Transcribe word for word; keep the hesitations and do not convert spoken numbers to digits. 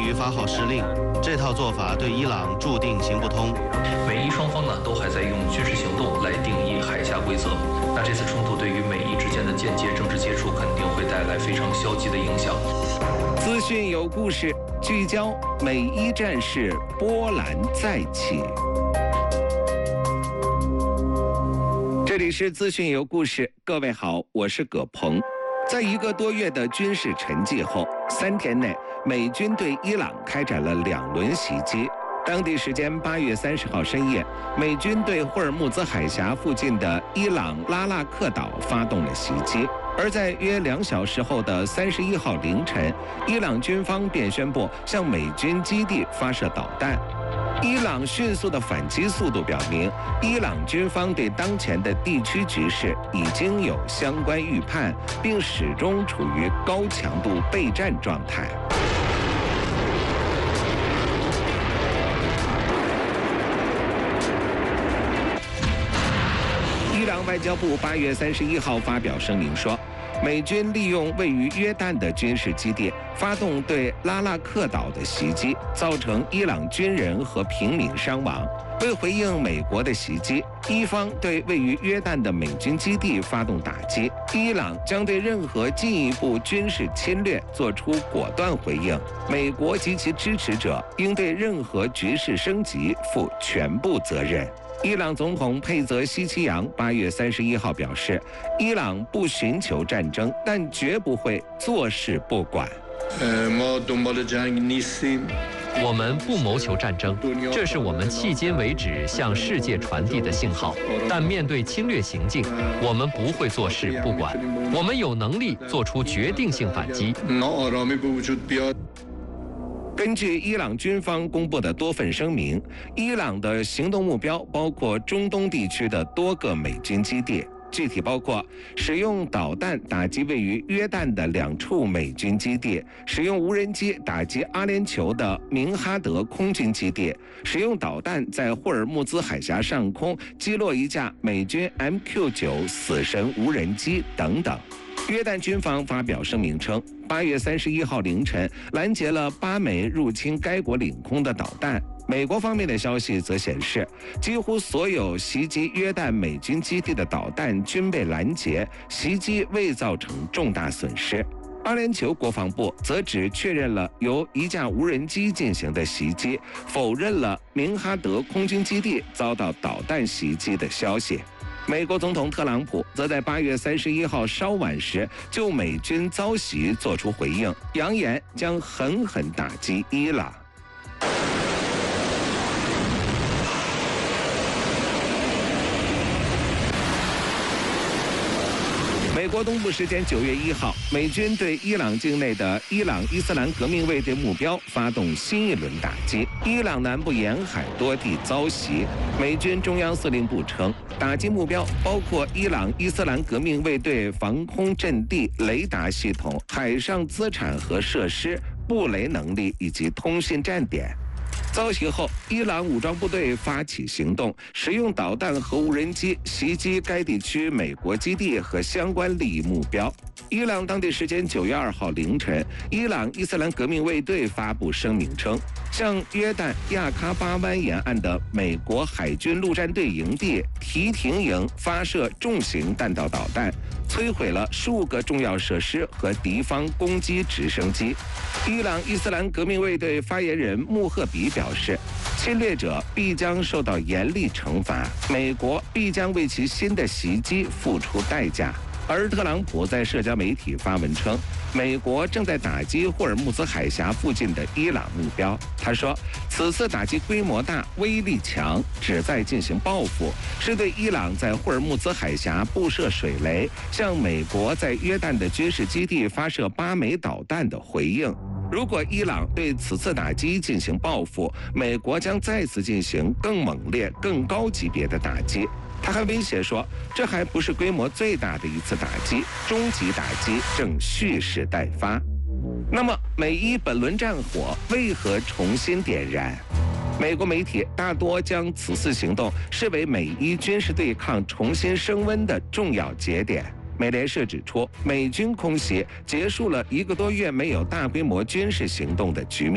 于发号施令，这套做法对伊朗注定行不通。 美伊双方呢都还在用军事行动来定义海峡规则，那这次冲突对于美伊之间的间接政治接触肯定会带来非常消极的影响。 资讯有故事，聚焦美伊战事，波澜再起。这里是资讯有故事，各位好，我是葛鹏。在一个多月的军事沉寂后，三天内，美军对伊朗开展了两轮袭击。当地时间八月三十号深夜，美军对霍尔木兹海峡附近的伊朗拉纳克岛发动了袭击。而在约两小时后的三十一号凌晨，伊朗军方便宣布向美军基地发射导弹。伊朗迅速的反击速度表明，伊朗军方对当前的地区局势已经有相关预判，并始终处于高强度备战状态。伊朗外交部八月三十一号发表声明说，美军利用位于约旦的军事基地发动对拉纳克岛的袭击，造成伊朗军人和平民伤亡。为回应美国的袭击，伊方对位于约旦的美军基地发动打击，伊朗将对任何进一步军事侵略作出果断回应。美国及其支持者应对任何局势升级负全部责任。伊朗总统佩泽希奇扬八月三十一号表示，伊朗不寻求战争，但绝不会坐视不管。 我们不谋求战争，这是我们迄今为止向世界传递的信号。但面对侵略行径，我们不会坐视不管，我们有能力做出决定性反击。 根据伊朗军方公布的多份声明，伊朗的行动目标包括中东地区的多个美军基地，具体包括使用导弹打击位于约旦的两处美军基地，使用无人机打击阿联酋的明哈德空军基地，使用导弹在霍尔木兹海峡上空击落一架美军 M Q 九 死神无人机等等。约旦军方发表声明称，八月三十一号凌晨拦截了八枚入侵该国领空的导弹。美国方面的消息则显示，几乎所有袭击约旦美军基地的导弹均被拦截，袭击未造成重大损失。阿联酋国防部则只确认了由一架无人机进行的袭击，否认了明哈德空军基地遭到导弹袭击的消息。美国总统特朗普则在八月三十一号稍晚时就美军遭袭作出回应，扬言将狠狠打击伊朗。美国东部时间九月一号，美军对伊朗境内的伊朗伊斯兰革命卫队目标发动新一轮打击，伊朗南部沿海多地遭袭。美军中央司令部称，打击目标包括伊朗伊斯兰革命卫队防空阵地、雷达系统、海上资产和设施、布雷能力以及通信站点。遭袭后，伊朗武装部队发起行动，使用导弹和无人机袭击该地区美国基地和相关利益目标。伊朗当地时间九月二号凌晨，伊朗伊斯兰革命卫队发布声明称，向约旦亚喀巴湾沿岸的美国海军陆战队营地提廷营发射重型弹道导弹，摧毁了数个重要设施和敌方攻击直升机。伊朗伊斯兰革命卫队发言人穆赫比表示，侵略者必将受到严厉惩罚，美国必将为其新的袭击付出代价。而特朗普在社交媒体发文称，美国正在打击霍尔木兹海峡附近的伊朗目标。他说，此次打击规模大、威力强，旨在进行报复，是对伊朗在霍尔木兹海峡布设水雷，向美国在约旦的军事基地发射八枚导弹的回应。如果伊朗对此次打击进行报复，美国将再次进行更猛烈、更高级别的打击。他还威胁说，这还不是规模最大的一次打击，终极打击正蓄势待发。那么，美伊本轮战火为何重新点燃？美国媒体大多将此次行动视为美伊军事对抗重新升温的重要节点。美联社指出，美军空袭结束了一个多月没有大规模军事行动的局面。